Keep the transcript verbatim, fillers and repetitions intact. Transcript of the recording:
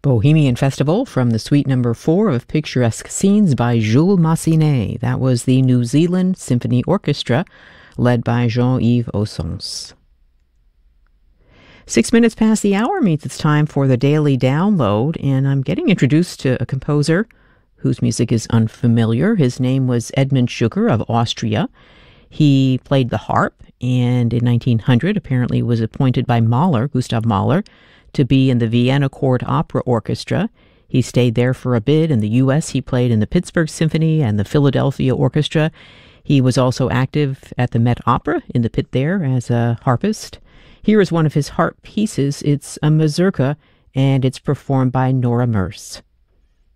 Bohemian Festival from the suite number four of Picturesque Scenes by Jules Massenet. That was the New Zealand Symphony Orchestra, led by Jean-Yves Ossens. Six minutes past the hour means it's time for the Daily Download, and I'm getting introduced to a composer whose music is unfamiliar. His name was Edmund Sugar of Austria. He played the harp, and in nineteen hundred apparently was appointed by Mahler, Gustav Mahler, to be in the Vienna Court Opera Orchestra. He stayed there for a bit. In the U S, he played in the Pittsburgh Symphony and the Philadelphia Orchestra. He was also active at the Met Opera in the pit there as a harpist. Here is one of his harp pieces. It's a mazurka, and it's performed by Nora Merce.